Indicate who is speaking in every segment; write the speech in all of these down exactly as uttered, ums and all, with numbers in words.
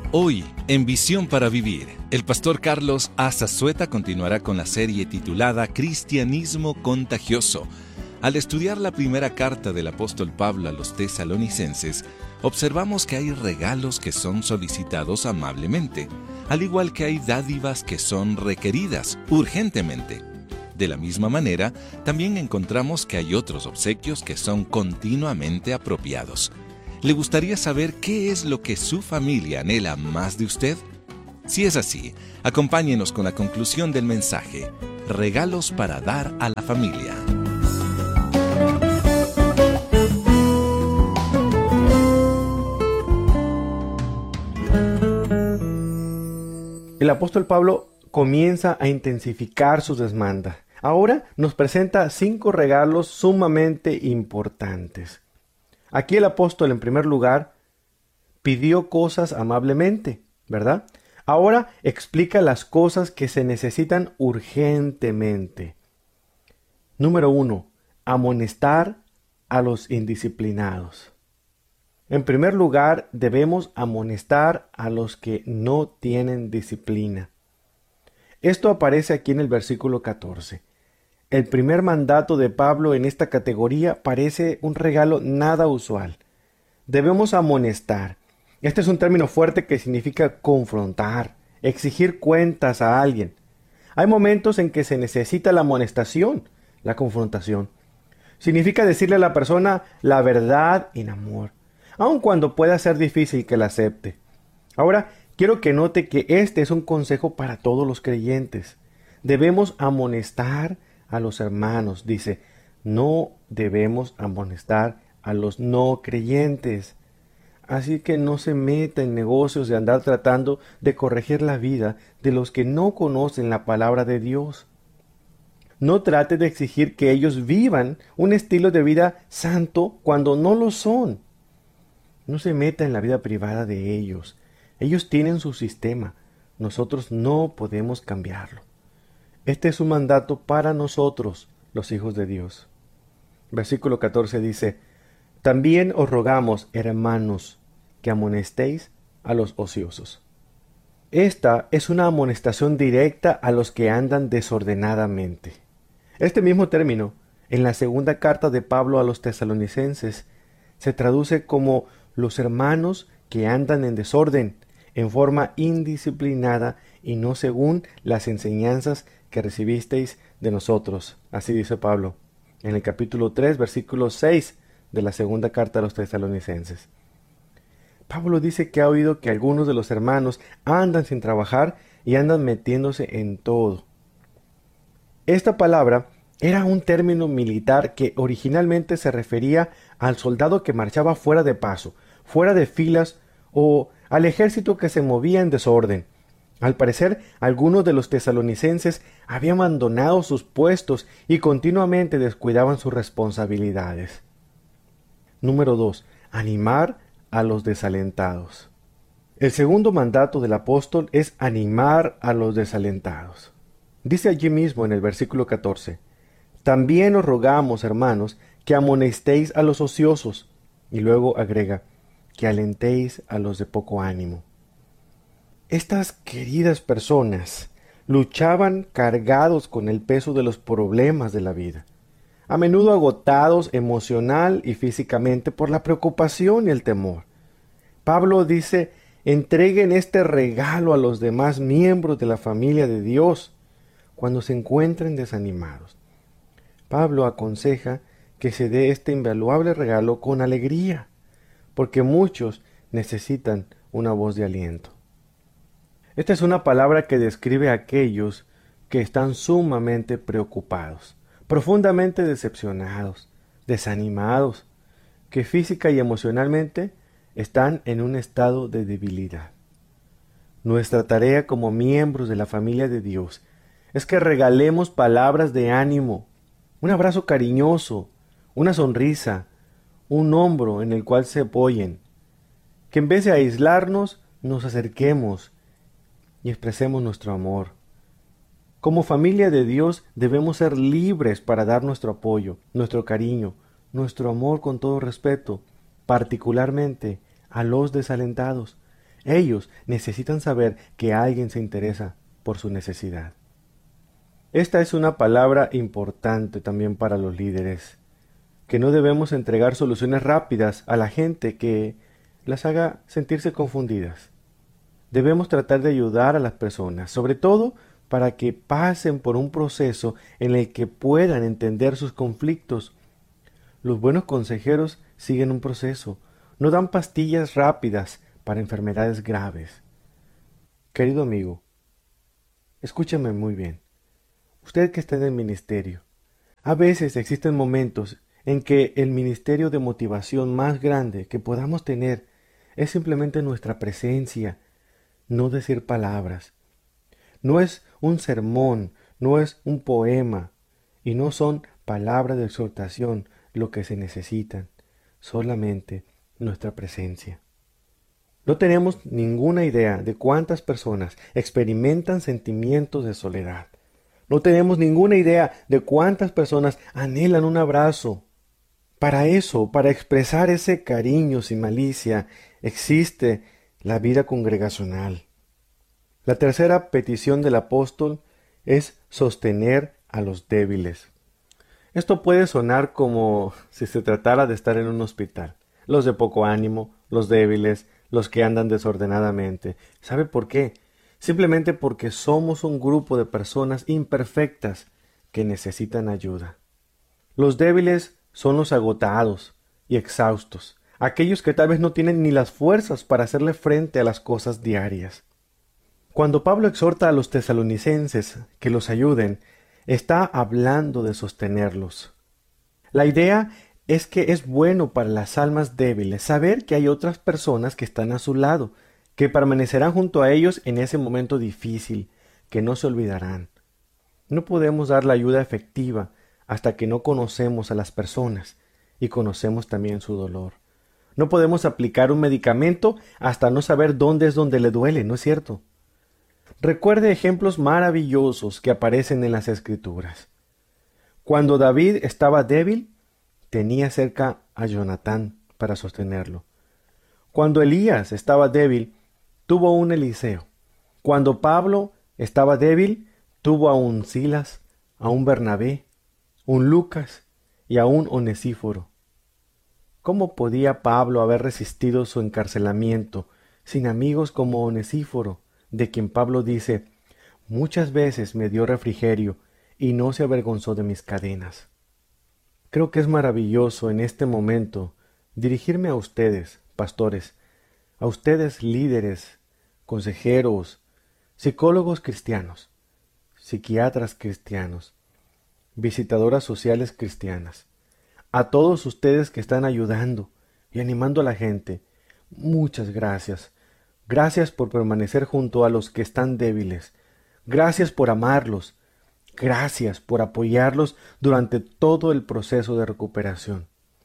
Speaker 1: Hoy, en Visión para Vivir, el pastor Carlos Azazueta continuará con la serie titulada Cristianismo Contagioso. Al estudiar la primera carta del apóstol Pablo a los tesalonicenses, observamos que hay regalos que son solicitados amablemente, al igual que hay dádivas que son requeridas urgentemente. De la misma manera, también encontramos que hay otros obsequios que son continuamente apropiados. ¿Le gustaría saber qué es lo que su familia anhela más de usted? Si es así, acompáñenos con la conclusión del mensaje, Regalos para dar a la familia.
Speaker 2: El apóstol Pablo comienza a intensificar sus demandas. Ahora nos presenta cinco regalos sumamente importantes. Aquí el apóstol, en primer lugar, pidió cosas amablemente, ¿verdad? Ahora explica las cosas que se necesitan urgentemente. Número uno, amonestar a los indisciplinados. En primer lugar, debemos amonestar a los que no tienen disciplina. Esto aparece aquí en el versículo catorce. El primer mandato de Pablo en esta categoría parece un regalo nada usual. Debemos amonestar. Este es un término fuerte que significa confrontar, exigir cuentas a alguien. Hay momentos en que se necesita la amonestación, la confrontación. Significa decirle a la persona la verdad en amor, aun cuando pueda ser difícil que la acepte. Ahora, quiero que note que este es un consejo para todos los creyentes. Debemos amonestar a los hermanos, dice, no debemos amonestar a los no creyentes. Así que no se meta en negocios de andar tratando de corregir la vida de los que no conocen la palabra de Dios. No trate de exigir que ellos vivan un estilo de vida santo cuando no lo son. No se meta en la vida privada de ellos. Ellos tienen su sistema. Nosotros no podemos cambiarlo. Este es un mandato para nosotros, los hijos de Dios. Versículo catorce dice, también os rogamos, hermanos, que amonestéis a los ociosos. Esta es una amonestación directa a los que andan desordenadamente. Este mismo término, en la segunda carta de Pablo a los tesalonicenses, se traduce como los hermanos que andan en desorden, en forma indisciplinada y no según las enseñanzas que recibisteis de nosotros. Así dice Pablo en el capítulo tres, versículo seis de la segunda carta a los tesalonicenses. Pablo dice que ha oído que algunos de los hermanos andan sin trabajar y andan metiéndose en todo. Esta palabra era un término militar que originalmente se refería al soldado que marchaba fuera de paso, fuera de filas o al ejército que se movía en desorden. Al parecer, algunos de los tesalonicenses habían abandonado sus puestos y continuamente descuidaban sus responsabilidades. Número dos. Animar a los desalentados. El segundo mandato del apóstol es animar a los desalentados. Dice allí mismo en el versículo catorce, también os rogamos, hermanos, que amonestéis a los ociosos, y luego agrega, que alentéis a los de poco ánimo. Estas queridas personas luchaban cargados con el peso de los problemas de la vida, a menudo agotados emocional y físicamente por la preocupación y el temor. Pablo dice, entreguen este regalo a los demás miembros de la familia de Dios cuando se encuentren desanimados. Pablo aconseja que se dé este invaluable regalo con alegría, porque muchos necesitan una voz de aliento. Esta es una palabra que describe a aquellos que están sumamente preocupados, profundamente decepcionados, desanimados, que física y emocionalmente están en un estado de debilidad. Nuestra tarea como miembros de la familia de Dios es que regalemos palabras de ánimo, un abrazo cariñoso, una sonrisa, un hombro en el cual se apoyen, que en vez de aislarnos, nos acerquemos y expresemos nuestro amor. Como familia de Dios debemos ser libres para dar nuestro apoyo, nuestro cariño, nuestro amor con todo respeto, particularmente a los desalentados, Ellos necesitan saber que alguien se interesa por su necesidad. Esta es una palabra importante también para los líderes, que no debemos entregar soluciones rápidas a la gente que las haga sentirse confundidas. Debemos tratar de ayudar a las personas, sobre todo para que pasen por un proceso en el que puedan entender sus conflictos. Los buenos consejeros siguen un proceso, no dan pastillas rápidas para enfermedades graves. Querido amigo, escúchame muy bien. Usted que está en el ministerio, a veces existen momentos en que el ministerio de motivación más grande que podamos tener es simplemente nuestra presencia, no decir palabras. No es un sermón, no es un poema, y no son palabras de exhortación lo que se necesitan, solamente nuestra presencia. No tenemos ninguna idea de cuántas personas experimentan sentimientos de soledad. No tenemos ninguna idea de cuántas personas anhelan un abrazo. Para eso, para expresar ese cariño sin malicia, existe la vida congregacional. La tercera petición del apóstol es sostener a los débiles. Esto puede sonar como si se tratara de estar en un hospital. Los de poco ánimo, los débiles, los que andan desordenadamente. ¿Sabe por qué? Simplemente porque somos un grupo de personas imperfectas que necesitan ayuda. Los débiles son los agotados y exhaustos, aquellos que tal vez no tienen ni las fuerzas para hacerle frente a las cosas diarias. Cuando Pablo exhorta a los tesalonicenses que los ayuden, está hablando de sostenerlos. La idea es que es bueno para las almas débiles saber que hay otras personas que están a su lado, que permanecerán junto a ellos en ese momento difícil, que no se olvidarán. No podemos dar la ayuda efectiva hasta que no conocemos a las personas y conocemos también su dolor. No podemos aplicar un medicamento hasta no saber dónde es donde le duele, ¿no es cierto? Recuerde ejemplos maravillosos que aparecen en las Escrituras. Cuando David estaba débil, tenía cerca a Jonatán para sostenerlo. Cuando Elías estaba débil, tuvo un Eliseo. Cuando Pablo estaba débil, tuvo a un Silas, a un Bernabé, un Lucas y a un Onesíforo. ¿Cómo podía Pablo haber resistido su encarcelamiento sin amigos como Onesíforo, de quien Pablo dice: muchas veces me dio refrigerio y no se avergonzó de mis cadenas? Creo que es maravilloso en este momento dirigirme a ustedes, pastores, a ustedes líderes, consejeros, psicólogos cristianos, psiquiatras cristianos, visitadoras sociales cristianas, a todos ustedes que están ayudando y animando a la gente. Muchas gracias. Gracias por permanecer junto a los que están débiles. Gracias por amarlos. Gracias por apoyarlos durante todo el proceso de recuperación.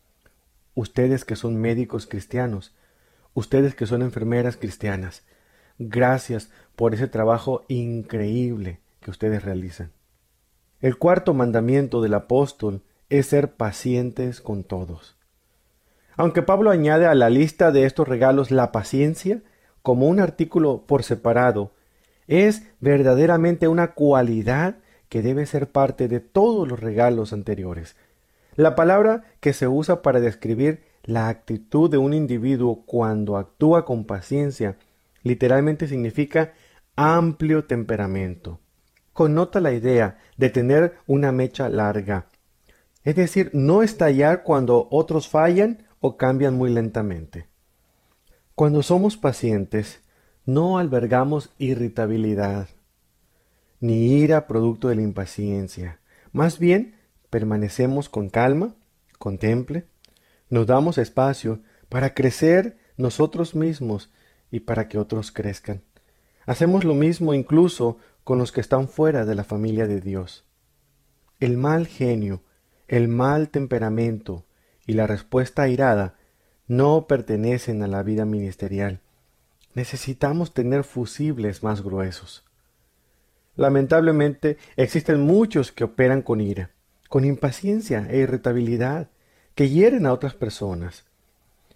Speaker 2: Ustedes que son médicos cristianos, ustedes que son enfermeras cristianas, gracias por ese trabajo increíble que ustedes realizan. El cuarto mandamiento del apóstol es ser pacientes con todos. Aunque Pablo añade a la lista de estos regalos la paciencia como un artículo por separado, es verdaderamente una cualidad que debe ser parte de todos los regalos anteriores. La palabra que se usa para describir la actitud de un individuo cuando actúa con paciencia literalmente significa amplio temperamento. Connota la idea de tener una mecha larga, es decir, no estallar cuando otros fallan o cambian muy lentamente. Cuando somos pacientes, no albergamos irritabilidad, ni ira producto de la impaciencia. Más bien, permanecemos con calma, con temple, nos damos espacio para crecer nosotros mismos y para que otros crezcan. Hacemos lo mismo incluso con los que están fuera de la familia de Dios. El mal genio, el mal temperamento y la respuesta airada no pertenecen a la vida ministerial. Necesitamos tener fusibles más gruesos. Lamentablemente, existen muchos que operan con ira, con impaciencia e irritabilidad, que hieren a otras personas.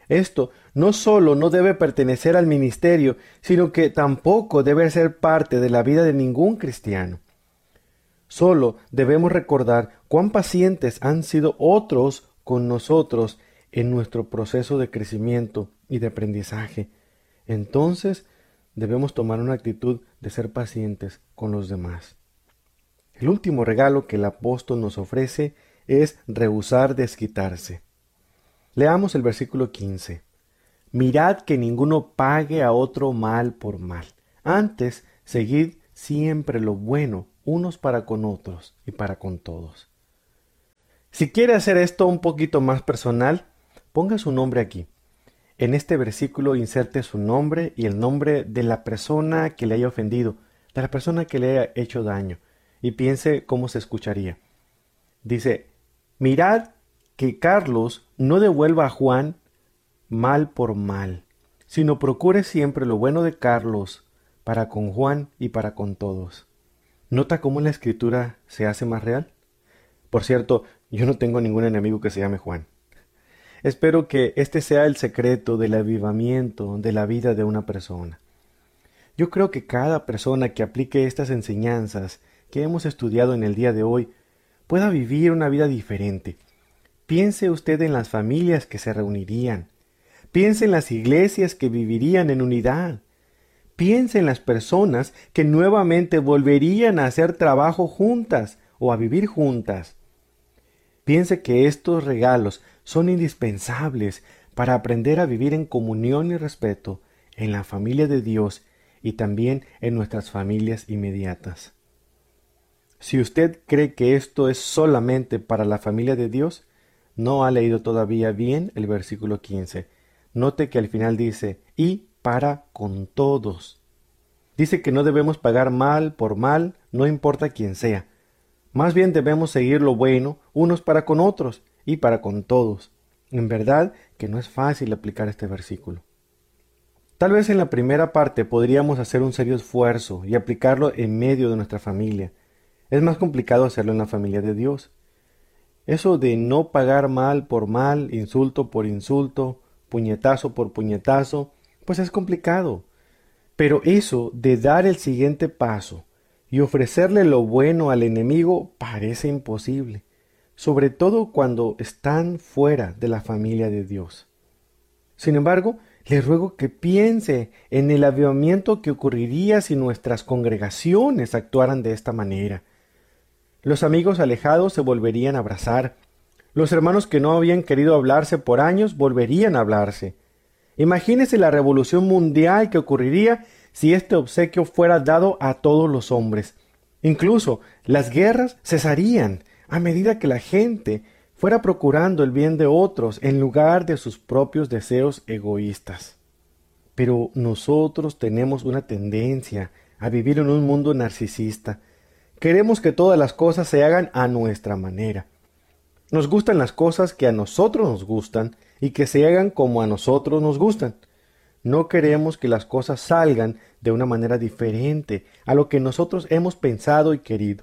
Speaker 2: Esto no solo no debe pertenecer al ministerio, sino que tampoco debe ser parte de la vida de ningún cristiano. Solo debemos recordar cuán pacientes han sido otros con nosotros en nuestro proceso de crecimiento y de aprendizaje. Entonces debemos tomar una actitud de ser pacientes con los demás. El último regalo que el apóstol nos ofrece es rehusar desquitarse. Leamos el versículo quince. Mirad que ninguno pague a otro mal por mal. Antes, seguid siempre lo bueno, unos para con otros y para con todos. Si quiere hacer esto un poquito más personal, ponga su nombre aquí. En este versículo inserte su nombre y el nombre de la persona que le haya ofendido, de la persona que le haya hecho daño, y piense cómo se escucharía. Dice, mirad que Carlos no devuelva a Juan mal por mal, sino procure siempre lo bueno de Carlos para con Juan y para con todos. ¿Nota cómo la escritura se hace más real? Por cierto, yo no tengo ningún enemigo que se llame Juan. Espero que este sea el secreto del avivamiento de la vida de una persona. Yo creo que cada persona que aplique estas enseñanzas que hemos estudiado en el día de hoy pueda vivir una vida diferente. Piense usted en las familias que se reunirían. Piense en las iglesias que vivirían en unidad. Piense en las personas que nuevamente volverían a hacer trabajo juntas o a vivir juntas. Piense que estos regalos son indispensables para aprender a vivir en comunión y respeto en la familia de Dios y también en nuestras familias inmediatas. Si usted cree que esto es solamente para la familia de Dios, no ha leído todavía bien el versículo quince. Note que al final dice, y para con todos. Dice que no debemos pagar mal por mal, no importa quién sea. Más bien debemos seguir lo bueno, unos para con otros y para con todos. En verdad que no es fácil aplicar este versículo. Tal vez en la primera parte podríamos hacer un serio esfuerzo y aplicarlo en medio de nuestra familia. Es más complicado hacerlo en la familia de Dios. Eso de no pagar mal por mal, insulto por insulto, puñetazo por puñetazo, pues es complicado. Pero eso de dar el siguiente paso y ofrecerle lo bueno al enemigo parece imposible, sobre todo cuando están fuera de la familia de Dios. Sin embargo, le ruego que piense en el avivamiento que ocurriría si nuestras congregaciones actuaran de esta manera. Los amigos alejados se volverían a abrazar. Los hermanos que no habían querido hablarse por años volverían a hablarse. Imagínese la revolución mundial que ocurriría si este obsequio fuera dado a todos los hombres. Incluso las guerras cesarían a medida que la gente fuera procurando el bien de otros en lugar de sus propios deseos egoístas. Pero nosotros tenemos una tendencia a vivir en un mundo narcisista. Queremos que todas las cosas se hagan a nuestra manera. Nos gustan las cosas que a nosotros nos gustan y que se hagan como a nosotros nos gustan. No queremos que las cosas salgan de una manera diferente a lo que nosotros hemos pensado y querido.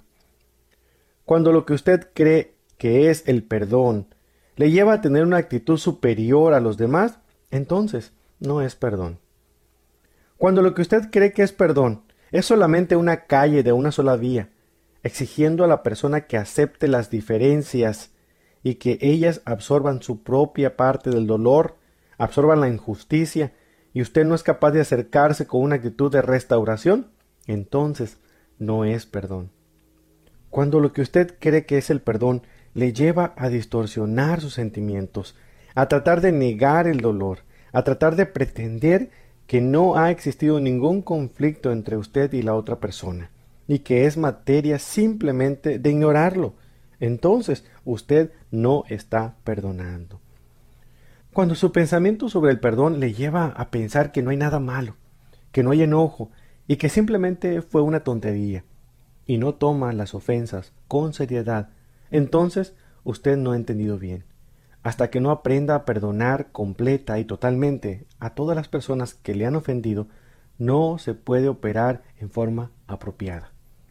Speaker 2: Cuando lo que usted cree que es el perdón le lleva a tener una actitud superior a los demás, entonces no es perdón. Cuando lo que usted cree que es perdón es solamente una calle de una sola vía, exigiendo a la persona que acepte las diferencias y que ellas absorban su propia parte del dolor, absorban la injusticia, y usted no es capaz de acercarse con una actitud de restauración, entonces no es perdón. Cuando lo que usted cree que es el perdón le lleva a distorsionar sus sentimientos, a tratar de negar el dolor, a tratar de pretender que no ha existido ningún conflicto entre usted y la otra persona, y que es materia simplemente de ignorarlo, entonces usted no está perdonando. Cuando su pensamiento sobre el perdón le lleva a pensar que no hay nada malo, que no hay enojo y que simplemente fue una tontería, y no toma las ofensas con seriedad, entonces usted no ha entendido bien. Hasta que no aprenda a perdonar completa y totalmente a todas las personas que le han ofendido, no se puede operar en forma apropiada.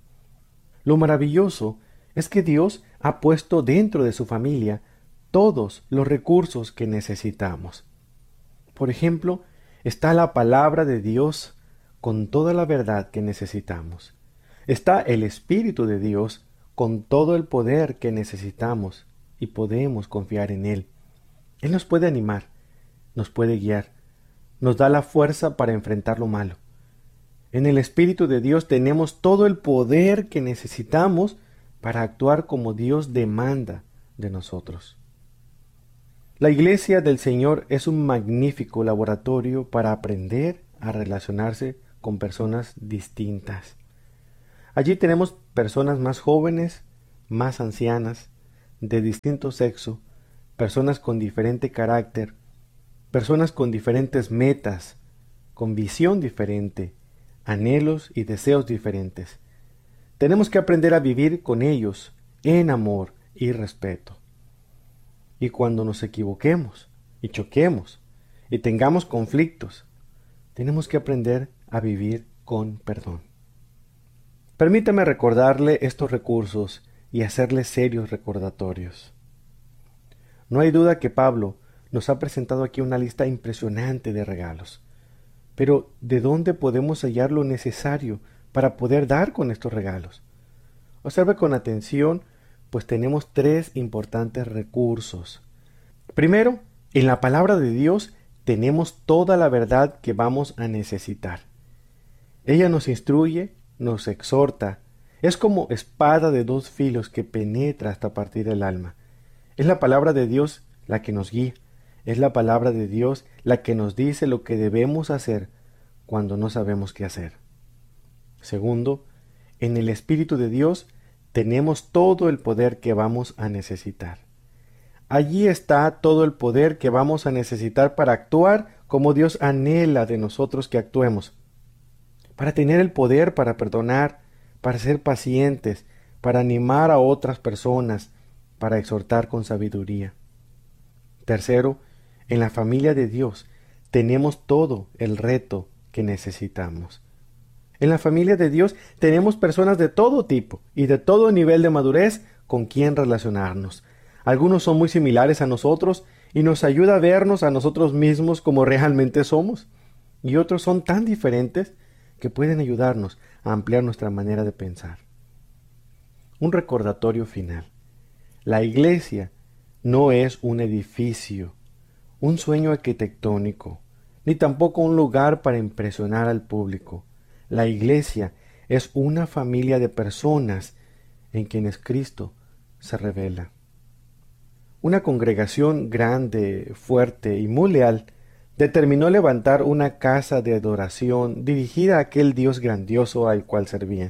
Speaker 2: Lo maravilloso es que Dios ha puesto dentro de su familia todos los recursos que necesitamos. Por ejemplo, está la palabra de Dios con toda la verdad que necesitamos. Está el Espíritu de Dios con todo el poder que necesitamos y podemos confiar en Él. Él nos puede animar, nos puede guiar, nos da la fuerza para enfrentar lo malo. En el Espíritu de Dios tenemos todo el poder que necesitamos para actuar como Dios demanda de nosotros. La Iglesia del Señor es un magnífico laboratorio para aprender a relacionarse con personas distintas. Allí tenemos personas más jóvenes, más ancianas, de distinto sexo, personas con diferente carácter, personas con diferentes metas, con visión diferente, anhelos y deseos diferentes. Tenemos que aprender a vivir con ellos en amor y respeto. Y cuando nos equivoquemos y choquemos y tengamos conflictos, tenemos que aprender a vivir con perdón. Permítame recordarle estos recursos y hacerle serios recordatorios. No hay duda que Pablo nos ha presentado aquí una lista impresionante de regalos. Pero, ¿de dónde podemos hallar lo necesario para poder dar con estos regalos? Observe con atención, pues tenemos tres importantes recursos. Primero, en la palabra de Dios tenemos toda la verdad que vamos a necesitar. Ella nos instruye, nos exhorta, es como espada de dos filos que penetra hasta partir el alma. Es la palabra de Dios la que nos guía, es la palabra de Dios la que nos dice lo que debemos hacer cuando no sabemos qué hacer. Segundo, en el Espíritu de Dios tenemos todo el poder que vamos a necesitar. Allí está todo el poder que vamos a necesitar para actuar como Dios anhela de nosotros que actuemos. Para tener el poder para perdonar, para ser pacientes, para animar a otras personas, para exhortar con sabiduría. Tercero, en la familia de Dios tenemos todo el reto que necesitamos. En la familia de Dios tenemos personas de todo tipo y de todo nivel de madurez con quien relacionarnos. Algunos son muy similares a nosotros y nos ayuda a vernos a nosotros mismos como realmente somos. Y otros son tan diferentes que pueden ayudarnos a ampliar nuestra manera de pensar. Un recordatorio final. La iglesia no es un edificio, un sueño arquitectónico, ni tampoco un lugar para impresionar al público. La iglesia es una familia de personas en quienes Cristo se revela. Una congregación grande, fuerte y muy leal determinó levantar una casa de adoración dirigida a aquel Dios grandioso al cual servían.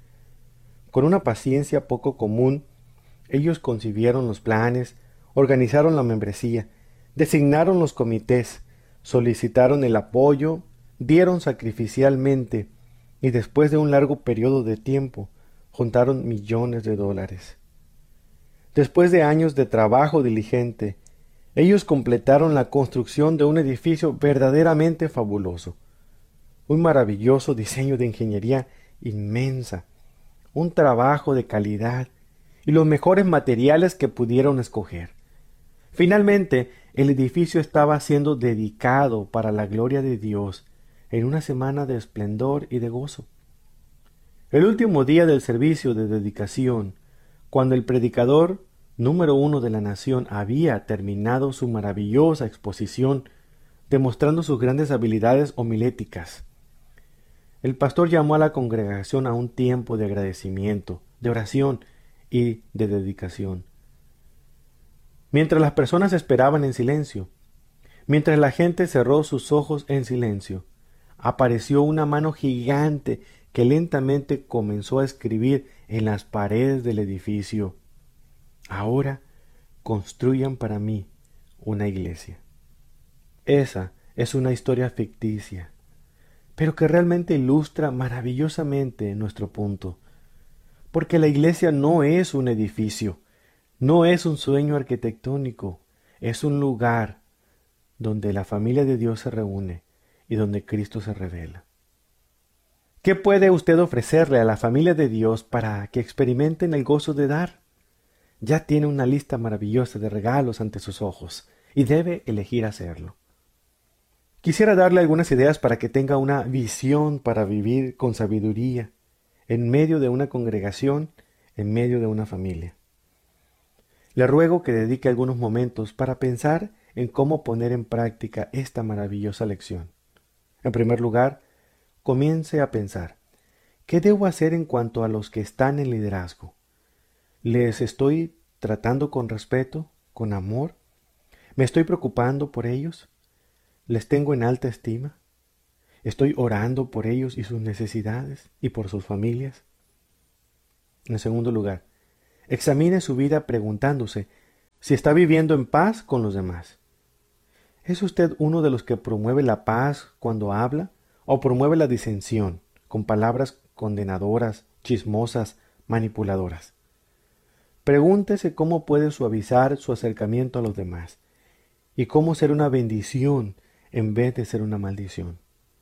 Speaker 2: Con una paciencia poco común, ellos concibieron los planes, organizaron la membresía, designaron los comités, solicitaron el apoyo, dieron sacrificialmente y después de un largo periodo de tiempo juntaron millones de dólares. Después de años de trabajo diligente, ellos completaron la construcción de un edificio verdaderamente fabuloso, un maravilloso diseño de ingeniería inmensa, un trabajo de calidad y los mejores materiales que pudieron escoger. Finalmente, el edificio estaba siendo dedicado para la gloria de Dios en una semana de esplendor y de gozo. El último día del servicio de dedicación, cuando el predicador número uno de la nación había terminado su maravillosa exposición, demostrando sus grandes habilidades homiléticas, el pastor llamó a la congregación a un tiempo de agradecimiento, de oración y de dedicación. Mientras las personas esperaban en silencio, mientras la gente cerró sus ojos en silencio, apareció una mano gigante que lentamente comenzó a escribir en las paredes del edificio: ahora construyan para mí una iglesia. Esa es una historia ficticia, pero que realmente ilustra maravillosamente nuestro punto, porque la iglesia no es un edificio, no es un sueño arquitectónico, es un lugar donde la familia de Dios se reúne y donde Cristo se revela. ¿Qué puede usted ofrecerle a la familia de Dios para que experimenten el gozo de dar? Ya tiene una lista maravillosa de regalos ante sus ojos y debe elegir hacerlo. Quisiera darle algunas ideas para que tenga una visión para vivir con sabiduría en medio de una congregación, en medio de una familia. Le ruego que dedique algunos momentos para pensar en cómo poner en práctica esta maravillosa lección. En primer lugar, comience a pensar, ¿qué debo hacer en cuanto a los que están en liderazgo? ¿Les estoy tratando con respeto, con amor? ¿Me estoy preocupando por ellos? ¿Les tengo en alta estima? ¿Estoy orando por ellos y sus necesidades y por sus familias? En segundo lugar, examine su vida preguntándose si está viviendo en paz con los demás. ¿Es usted uno de los que promueve la paz cuando habla o promueve la disensión con palabras condenadoras, chismosas, manipuladoras? Pregúntese cómo puede suavizar su acercamiento a los demás y cómo ser una bendición en vez de ser una maldición.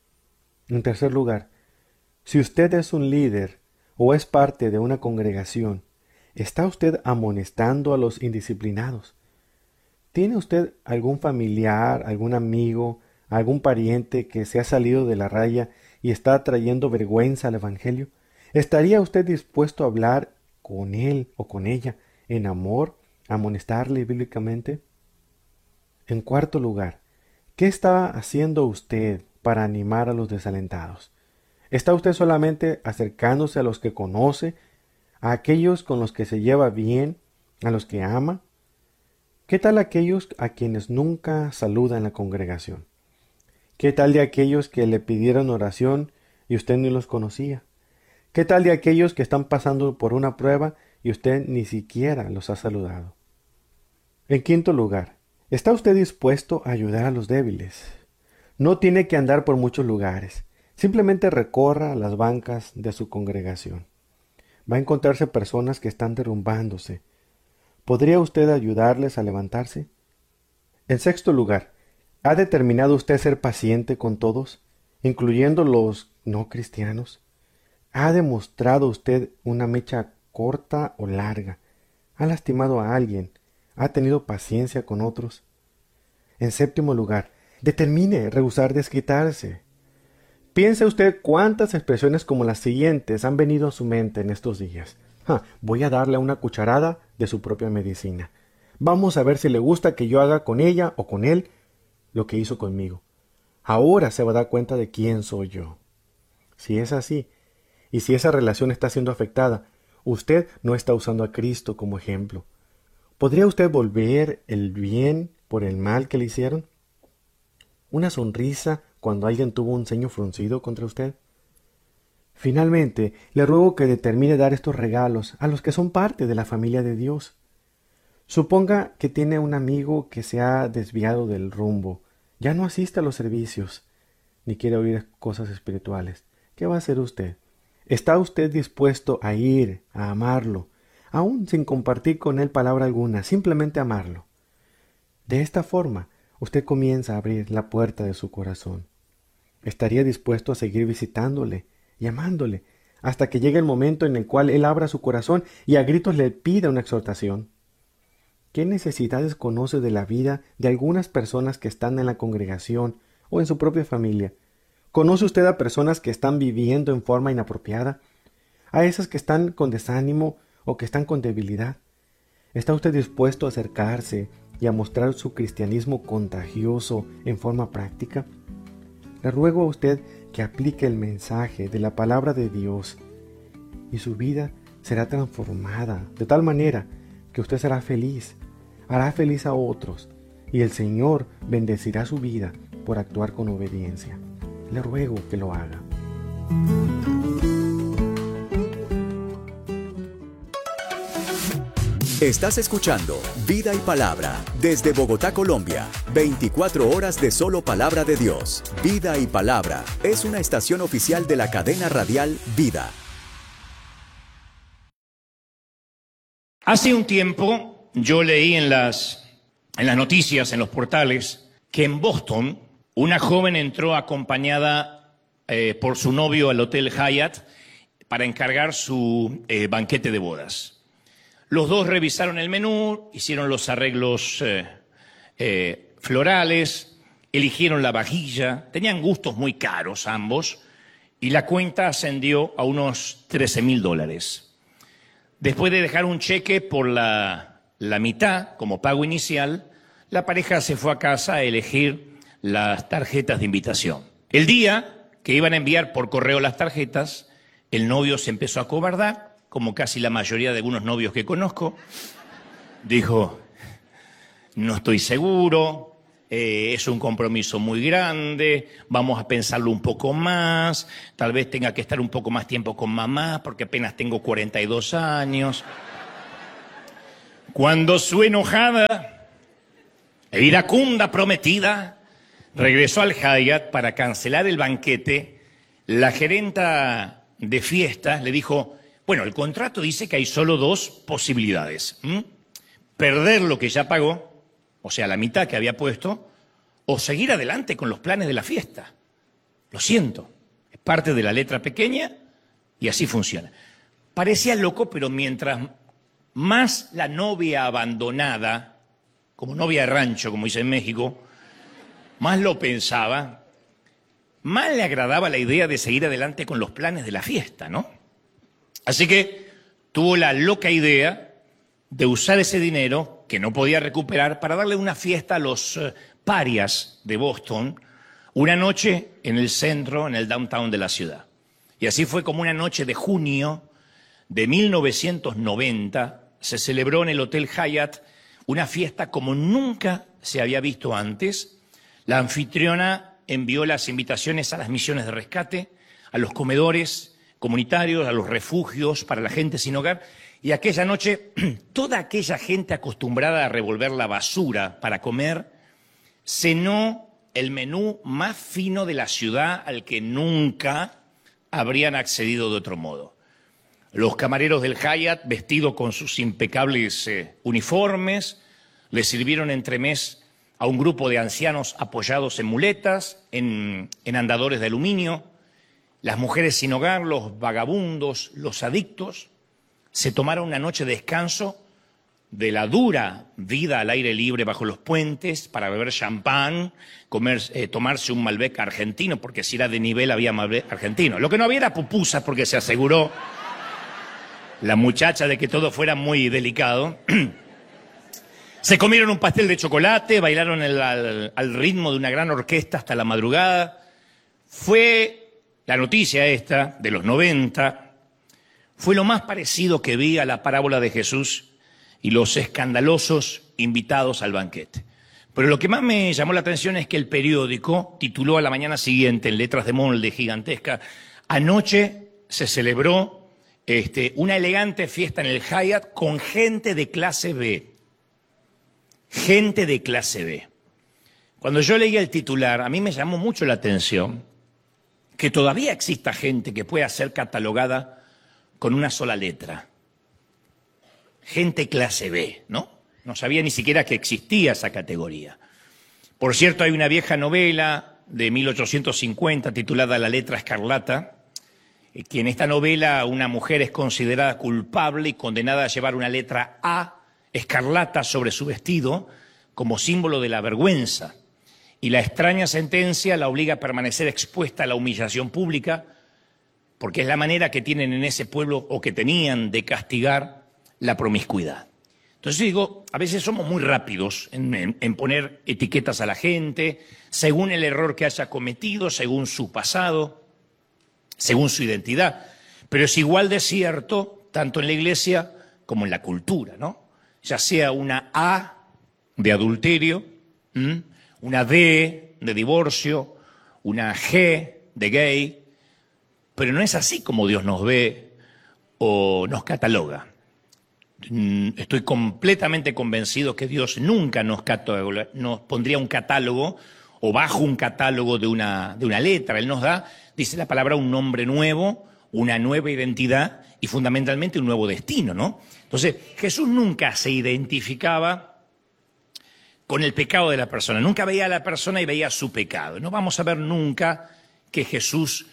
Speaker 2: En tercer lugar, si usted es un líder o es parte de una congregación, ¿está usted amonestando a los indisciplinados? ¿Tiene usted algún familiar, algún amigo, algún pariente que se ha salido de la raya y está trayendo vergüenza al Evangelio? ¿Estaría usted dispuesto a hablar con él o con ella en amor, amonestarle bíblicamente? En cuarto lugar, ¿qué está haciendo usted para animar a los desalentados? ¿Está usted solamente acercándose a los que conoce, a aquellos con los que se lleva bien, a los que ama? ¿Qué tal aquellos a quienes nunca saluda en la congregación? ¿Qué tal de aquellos que le pidieron oración y usted ni los conocía? ¿Qué tal de aquellos que están pasando por una prueba y usted ni siquiera los ha saludado? En quinto lugar, ¿está usted dispuesto a ayudar a los débiles? No tiene que andar por muchos lugares. Simplemente recorra las bancas de su congregación. Va a encontrarse personas que están derrumbándose. ¿Podría usted ayudarles a levantarse? En sexto lugar, ¿ha determinado usted ser paciente con todos, incluyendo los no cristianos? ¿Ha demostrado usted una mecha corta o larga? ¿Ha lastimado a alguien? ¿Ha tenido paciencia con otros? En séptimo lugar, determine rehusar desquitarse. Piense usted cuántas expresiones como las siguientes han venido a su mente en estos días. Ja, voy a darle una cucharada de su propia medicina. Vamos a ver si le gusta que yo haga con ella o con él lo que hizo conmigo. Ahora se va a dar cuenta de quién soy yo. Si es así, y si esa relación está siendo afectada, usted no está usando a Cristo como ejemplo. ¿Podría usted volver el bien por el mal que le hicieron? ¿Una sonrisa cuando alguien tuvo un ceño fruncido contra usted? Finalmente, le ruego que determine dar estos regalos a los que son parte de la familia de Dios. Suponga que tiene un amigo que se ha desviado del rumbo, ya no asiste a los servicios, ni quiere oír cosas espirituales. ¿Qué va a hacer usted? ¿Está usted dispuesto a ir, a amarlo, aún sin compartir con él palabra alguna, simplemente amarlo? De esta forma, usted comienza a abrir la puerta de su corazón. ¿Estaría dispuesto a seguir visitándole y amándole hasta que llegue el momento en el cual él abra su corazón y a gritos le pida una exhortación? ¿Qué necesidades conoce de la vida de algunas personas que están en la congregación o en su propia familia? ¿Conoce usted a personas que están viviendo en forma inapropiada? ¿A esas que están con desánimo o que están con debilidad? ¿Está usted dispuesto a acercarse y a mostrar su cristianismo contagioso en forma práctica? Le ruego a usted que aplique el mensaje de la palabra de Dios y su vida será transformada de tal manera que usted será feliz, hará feliz a otros y el Señor bendecirá su vida por actuar con obediencia. Le ruego que lo haga.
Speaker 3: Estás escuchando Vida y Palabra desde Bogotá, Colombia. veinticuatro horas de solo palabra de Dios. Vida y Palabra es una estación oficial de la cadena radial Vida.
Speaker 4: Hace un tiempo yo leí en las, en las noticias, en los portales, que en Boston una joven entró acompañada eh, por su novio al Hotel Hyatt para encargar su eh, banquete de bodas. Los dos revisaron el menú, hicieron los arreglos eh, eh, florales, eligieron la vajilla, tenían gustos muy caros ambos, y la cuenta ascendió a unos trece mil dólares. Después de dejar un cheque por la, la mitad como pago inicial, la pareja se fue a casa a elegir las tarjetas de invitación. El día que iban a enviar por correo las tarjetas, el novio se empezó a acobardar, como casi la mayoría de algunos novios que conozco. Dijo, no estoy seguro, eh, es un compromiso muy grande, vamos a pensarlo un poco más, tal vez tenga que estar un poco más tiempo con mamá porque apenas tengo cuarenta y dos años. Cuando su enojada e iracunda prometida regresó al Hyatt para cancelar el banquete, la gerenta de fiestas le dijo, bueno, el contrato dice que hay solo dos posibilidades. ¿Mm? Perder lo que ya pagó, o sea, la mitad que había puesto, o seguir adelante con los planes de la fiesta. Lo siento, es parte de la letra pequeña y así funciona. Parecía loco, pero mientras más la novia abandonada, como novia de rancho, como dice en México, más lo pensaba, más le agradaba la idea de seguir adelante con los planes de la fiesta, ¿no? Así que tuvo la loca idea de usar ese dinero que no podía recuperar para darle una fiesta a los uh, parias de Boston, una noche en el centro, en el downtown de la ciudad. Y así fue como una noche de junio de mil novecientos noventa se celebró en el Hotel Hyatt una fiesta como nunca se había visto antes. La anfitriona envió las invitaciones a las misiones de rescate, a los comedores comunitarios, a los refugios para la gente sin hogar. Y aquella noche, toda aquella gente acostumbrada a revolver la basura para comer, cenó el menú más fino de la ciudad al que nunca habrían accedido de otro modo. Los camareros del Hyatt, vestidos con sus impecables eh, uniformes, le sirvieron entremés a un grupo de ancianos apoyados en muletas, en, en andadores de aluminio. Las mujeres sin hogar, los vagabundos, los adictos, se tomaron una noche de descanso de la dura vida al aire libre bajo los puentes para beber champán, comer, eh, tomarse un Malbec argentino, porque si era de nivel había Malbec argentino. Lo que no había era pupusas, porque se aseguró la muchacha de que todo fuera muy delicado. Se comieron un pastel de chocolate, bailaron el, al, al ritmo de una gran orquesta hasta la madrugada. Fue la noticia esta de los noventa, fue lo más parecido que vi a la parábola de Jesús y los escandalosos invitados al banquete. Pero lo que más me llamó la atención es que el periódico tituló a la mañana siguiente, en letras de molde gigantesca, anoche se celebró este, una elegante fiesta en el Hyatt con gente de clase B. Gente de clase B. Cuando yo leí el titular, a mí me llamó mucho la atención que todavía exista gente que pueda ser catalogada con una sola letra. Gente clase B, ¿no? No sabía ni siquiera que existía esa categoría. Por cierto, hay una vieja novela de mil ochocientos cincuenta titulada La letra escarlata, que en esta novela una mujer es considerada culpable y condenada a llevar una letra A escarlata sobre su vestido como símbolo de la vergüenza. Y la extraña sentencia la obliga a permanecer expuesta a la humillación pública, porque es la manera que tienen en ese pueblo, o que tenían, de castigar la promiscuidad. Entonces digo, a veces somos muy rápidos en, en, en poner etiquetas a la gente, según el error que haya cometido, según su pasado, según su identidad. Pero es igual de cierto, tanto en la iglesia como en la cultura, ¿no? Ya sea una A de adulterio, ¿m? una D de divorcio, una G de gay, pero no es así como Dios nos ve o nos cataloga. Estoy completamente convencido que Dios nunca nos, cataloga, nos pondría un catálogo o bajo un catálogo de una, de una letra. Él nos da, dice la palabra, un nombre nuevo, una nueva identidad y fundamentalmente un nuevo destino, ¿no? Entonces, Jesús nunca se identificaba con el pecado de la persona, nunca veía a la persona y veía su pecado. No vamos a ver nunca que Jesús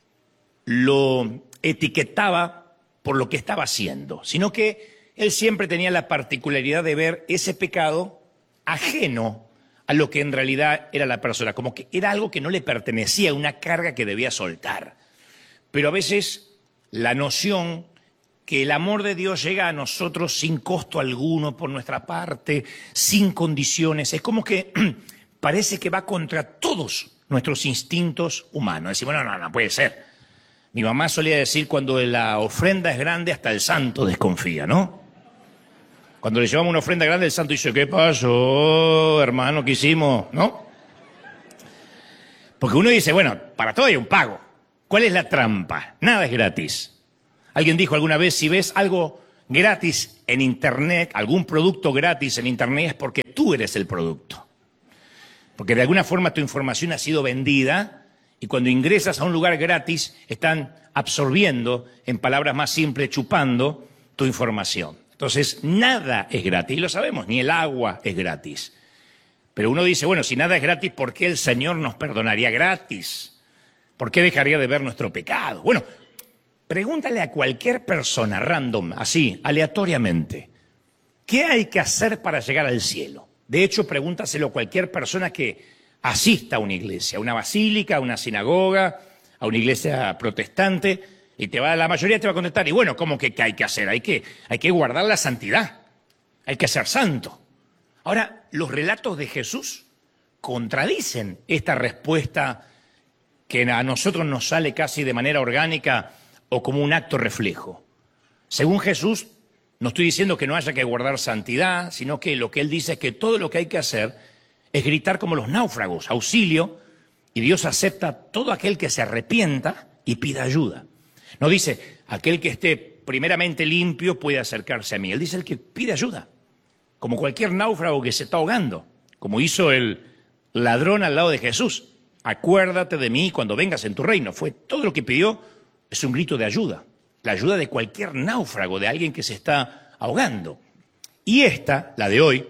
Speaker 4: lo etiquetaba por lo que estaba haciendo, sino que él siempre tenía la particularidad de ver ese pecado ajeno a lo que en realidad era la persona, como que era algo que no le pertenecía, una carga que debía soltar. Pero a veces la noción que el amor de Dios llega a nosotros sin costo alguno por nuestra parte, sin condiciones, es como que parece que va contra todos nuestros instintos humanos. Decimos, no, no, no puede ser. Mi mamá solía decir, cuando la ofrenda es grande, hasta el santo desconfía, ¿no? Cuando le llevamos una ofrenda grande, el santo dice, ¿qué pasó, hermano, qué hicimos? ¿No? Porque uno dice, bueno, para todo hay un pago. ¿Cuál es la trampa? Nada es gratis. Alguien dijo alguna vez, si ves algo gratis en Internet, algún producto gratis en Internet, es porque tú eres el producto. Porque de alguna forma tu información ha sido vendida y cuando ingresas a un lugar gratis están absorbiendo, en palabras más simples, chupando tu información. Entonces, nada es gratis, y lo sabemos, ni el agua es gratis. Pero uno dice, bueno, si nada es gratis, ¿por qué el Señor nos perdonaría gratis? ¿Por qué dejaría de ver nuestro pecado? Bueno, pregúntale a cualquier persona random, así, aleatoriamente, ¿qué hay que hacer para llegar al cielo? De hecho, pregúntaselo a cualquier persona que asista a una iglesia, a una basílica, a una sinagoga, a una iglesia protestante, y te va, la mayoría te va a contestar, y bueno, ¿cómo que qué hay que hacer? Hay que, hay que guardar la santidad, hay que ser santo. Ahora, los relatos de Jesús contradicen esta respuesta que a nosotros nos sale casi de manera orgánica o como un acto reflejo. Según Jesús, no estoy diciendo que no haya que guardar santidad, sino que lo que él dice es que todo lo que hay que hacer es gritar como los náufragos, auxilio, y Dios acepta todo aquel que se arrepienta y pida ayuda. No dice, aquel que esté primeramente limpio puede acercarse a mí. Él dice el que pide ayuda, como cualquier náufrago que se está ahogando, como hizo el ladrón al lado de Jesús. Acuérdate de mí cuando vengas en tu reino. Fue todo lo que pidió, es un grito de ayuda. La ayuda de cualquier náufrago, de alguien que se está ahogando. Y esta, la de hoy,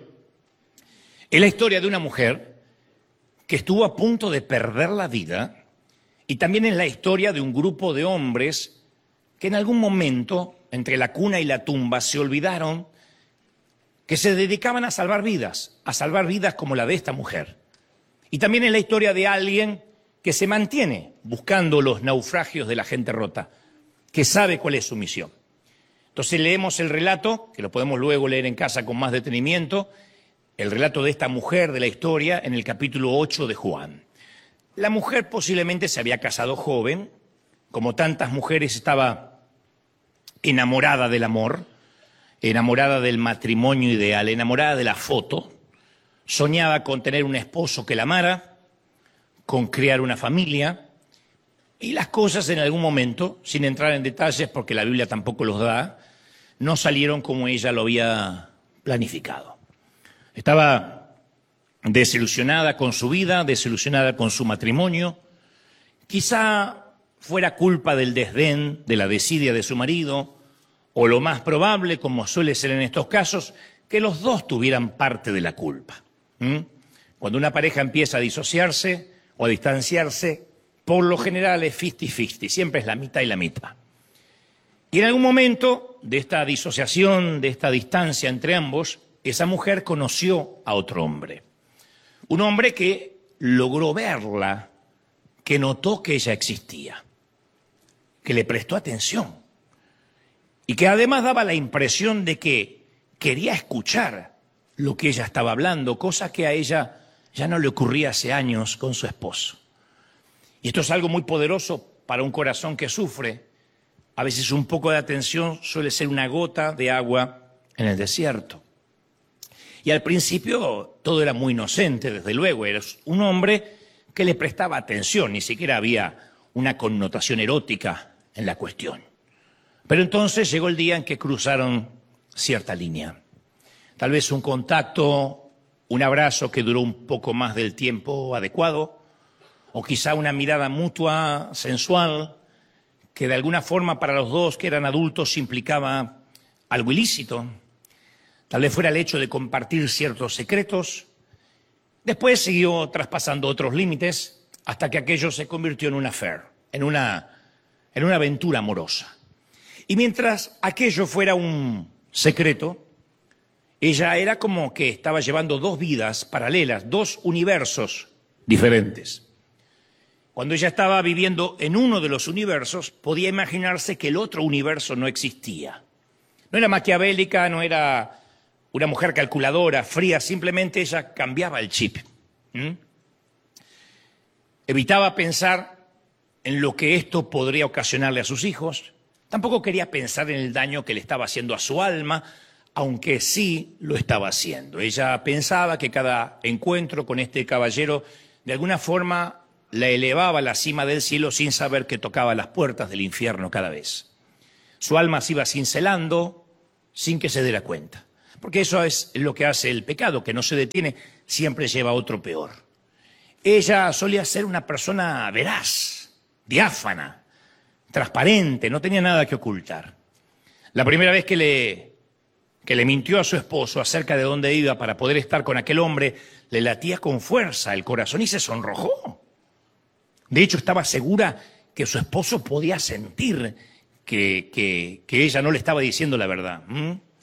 Speaker 4: es la historia de una mujer que estuvo a punto de perder la vida y también es la historia de un grupo de hombres que en algún momento, entre la cuna y la tumba, se olvidaron que se dedicaban a salvar vidas, a salvar vidas como la de esta mujer. Y también es la historia de alguien que se mantiene buscando los naufragios de la gente rota, que sabe cuál es su misión. Entonces leemos el relato, que lo podemos luego leer en casa con más detenimiento, el relato de esta mujer de la historia en el capítulo ocho de Juan. La mujer posiblemente se había casado joven, como tantas mujeres estaba enamorada del amor, enamorada del matrimonio ideal, enamorada de la foto, soñaba con tener un esposo que la amara, con crear una familia, y las cosas en algún momento, sin entrar en detalles porque la Biblia tampoco los da, no salieron como ella lo había planificado. Estaba desilusionada con su vida, desilusionada con su matrimonio. Quizá fuera culpa del desdén, de la desidia de su marido, o lo más probable, como suele ser en estos casos, que los dos tuvieran parte de la culpa. ¿Mm? Cuando una pareja empieza a disociarse o a distanciarse, por lo general es cincuenta cincuenta, siempre es la mitad y la mitad. Y en algún momento de esta disociación, de esta distancia entre ambos, esa mujer conoció a otro hombre. Un hombre que logró verla, que notó que ella existía, que le prestó atención y que además daba la impresión de que quería escuchar lo que ella estaba hablando, cosa que a ella ya no le ocurría hace años con su esposo. Y esto es algo muy poderoso para un corazón que sufre. A veces un poco de atención suele ser una gota de agua en el desierto. Y al principio todo era muy inocente, desde luego. Era un hombre que le prestaba atención, ni siquiera había una connotación erótica en la cuestión. Pero entonces llegó el día en que cruzaron cierta línea. Tal vez un contacto, un abrazo que duró un poco más del tiempo adecuado, o quizá una mirada mutua, sensual, que de alguna forma para los dos que eran adultos implicaba algo ilícito. Tal vez fuera el hecho de compartir ciertos secretos. Después siguió traspasando otros límites hasta que aquello se convirtió en un affair, en una, en una aventura amorosa. Y mientras aquello fuera un secreto, ella era como que estaba llevando dos vidas paralelas, dos universos diferentes. Cuando ella estaba viviendo en uno de los universos, podía imaginarse que el otro universo no existía. No era maquiavélica, no era una mujer calculadora, fría, simplemente ella cambiaba el chip. ¿Mm? Evitaba pensar en lo que esto podría ocasionarle a sus hijos. Tampoco quería pensar en el daño que le estaba haciendo a su alma, aunque sí lo estaba haciendo. Ella pensaba que cada encuentro con este caballero de alguna forma la elevaba a la cima del cielo sin saber que tocaba las puertas del infierno cada vez. Su alma se iba cincelando sin que se diera cuenta. Porque eso es lo que hace el pecado, que no se detiene, siempre lleva a otro peor. Ella solía ser una persona veraz, diáfana, transparente, no tenía nada que ocultar. La primera vez que le, que le mintió a su esposo acerca de dónde iba para poder estar con aquel hombre, le latía con fuerza el corazón y se sonrojó. De hecho, estaba segura que su esposo podía sentir que, que, que ella no le estaba diciendo la verdad. ¿Mm?